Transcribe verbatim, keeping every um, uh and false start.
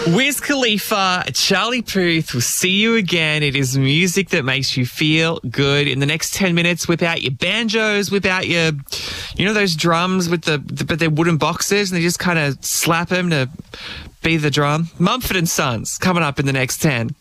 Wiz Khalifa, Charlie Puth, we'll see you again. It is music that makes you feel good. In the next ten minutes, whip out your banjos, whip out your, you know, those drums with the, the but they're wooden boxes and they just kind of slap them to be the drum. Mumford and Sons coming up in the next ten.